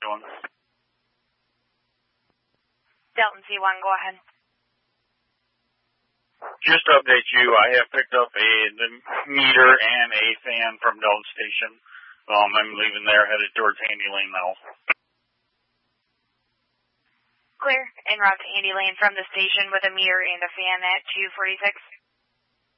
doing? Delta C1, go ahead. Just to update you, I have picked up the meter and a fan from Delta Station. I'm leaving there, headed towards Handy Lane now. Clear. En route to Handy Lane from the station with a meter and a fan at 246.